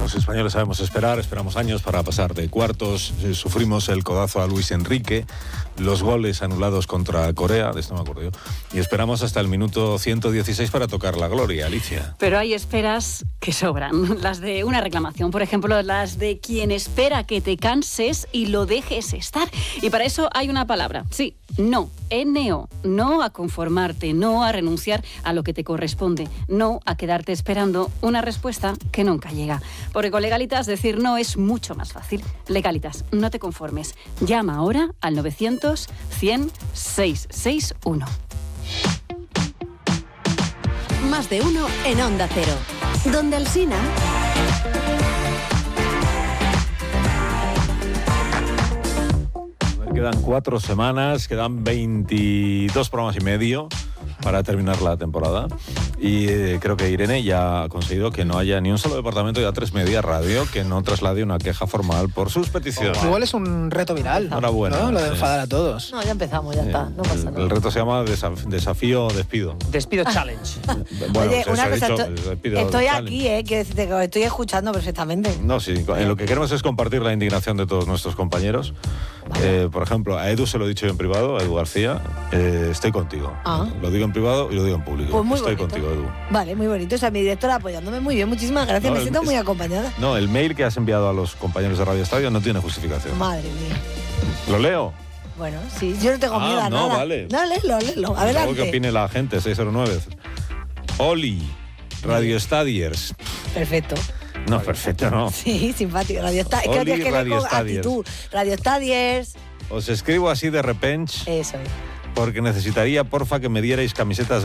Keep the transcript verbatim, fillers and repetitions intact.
Los españoles sabemos esperar, esperamos años para pasar de cuartos, sufrimos el codazo a Luis Enrique, los goles anulados contra Corea, de esto me acuerdo yo, y esperamos hasta el minuto ciento dieciséis para tocar la gloria, Alicia. Pero hay esperas que sobran, las de una reclamación, por ejemplo, las de quien espera que te canses y lo dejes estar. Y para eso hay una palabra, sí, no, N O, no a conformarte, no a renunciar a lo que te corresponde, no a quedarte esperando una respuesta que nunca llega. Porque con Legalitas decir no es mucho más fácil. Legalitas, no te conformes. Llama ahora al novecientos cien seiscientos sesenta y uno. Más de uno en Onda Cero. Donde Alsina. Quedan cuatro semanas, quedan veintidós programas y medio para terminar la temporada. Y eh, creo que Irene ya ha conseguido que no haya ni un solo departamento de A tres Media Radio que no traslade una queja formal por sus peticiones. Oh, igual es un reto viral. Enhorabuena. ¿No? Lo de sí. enfadar a todos. No, ya empezamos, ya está. No pasa el, nada. el reto se llama desaf- desafío o despido. Despido challenge. Bueno, Oye, se- una se ha cosa, dicho, estoy, despido estoy challenge. aquí, eh, quiero decirte que os estoy escuchando perfectamente. No, sí, en lo que queremos es compartir la indignación de todos nuestros compañeros. Eh, por ejemplo, a Edu se lo he dicho yo en privado, a Edu García, eh, estoy contigo. Ah. Lo digo en privado y lo digo en público. Pues muy estoy bonito. contigo, Edu. Vale, muy bonito. O sea, mi directora apoyándome muy bien. Muchísimas gracias. No, Me el- siento muy es- acompañada. No, el mail que has enviado a los compañeros de Radio Estadio no tiene justificación. Madre mía. ¿Lo leo? Bueno, sí, yo no tengo Ah, miedo a no, nada. vale. No, léelo, léelo. Algo que Adelante. opine la gente, seis cero nueve. Oli, Radio Stadiers. Perfecto. No, perfecto, no. Sí, simpático. Radio Stadiers. Es que Oli, tienes que leer Radio con Stadiers. actitud. Radio Stadiers. Os escribo así de repente Eso es. porque necesitaría, porfa, que me dierais camisetas